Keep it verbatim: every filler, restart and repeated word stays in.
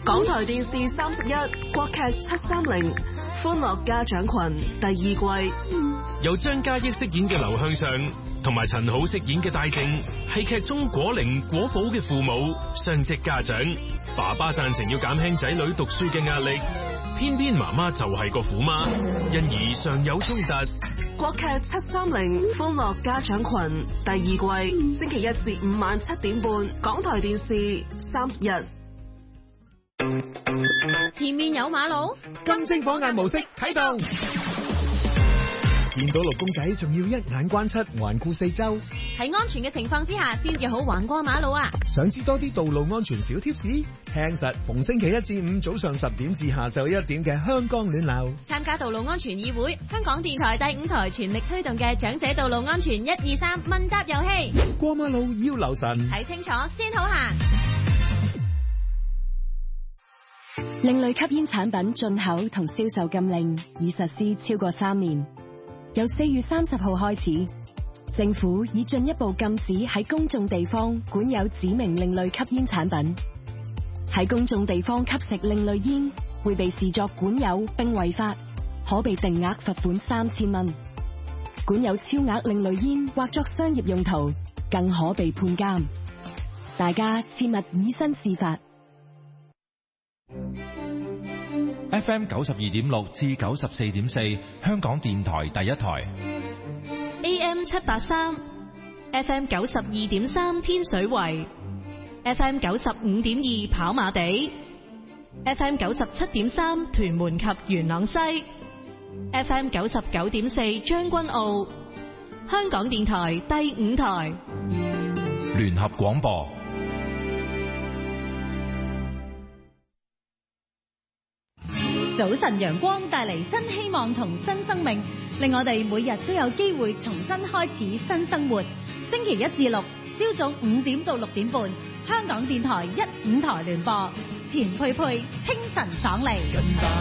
港台電視三十一國劇七三零歡樂家長群第二季， 由張嘉譯飾演嘅劉向上同埋陳好飾演嘅戴靜，係劇中果靈果寶嘅父母，雙職家長。爸爸贊成要減輕仔女讀書嘅壓力，偏偏媽媽就係個虎媽，因而常有衝突。 國劇七三零歡樂家長群第二季，星期一至五晚七點半，港台電視三十一。 前面有馬路， 金睛火眼模式啟動。見到綠公仔，仲要一眼關七，環顧四周。 喺安全嘅情況之下，先至好橫過馬路啊！ 想知多啲道路安全小貼士？聽實逢星期一至五早上十點至下晝一點嘅香江暖流。 參加道路安全議會，香港電台第五台全力推動嘅長者道路安全一二三問答遊戲。 過馬路要留神， 睇清楚先好行。 另類吸煙產品進口同銷售禁令已實施超過三年，由四月三十號開始，政府已進一步禁止喺公眾地方管有指明另類吸煙產品。喺公眾地方吸食另類煙會被視作管有並違法，可被定額罰款三千蚊。管有超額另類煙或作商業用途，更可被判監。大家切勿以身試法。 F M 九十二點六至九十四點四，香港電台第一台。 A M 七八三 ，F M 九十二點三天水圍 ，F M 九十五點二跑馬地 ，F M 九十七點三屯門及元朗西 ，F M 九十九點四將軍澳，香港電台第五台。 聯合廣播。 早晨陽光帶嚟新希望同新生命，令我哋每日都有機會重新開始新生活。星期一至六朝早五點到六點半，香港電台一五台聯播，錢佩佩清晨爽利。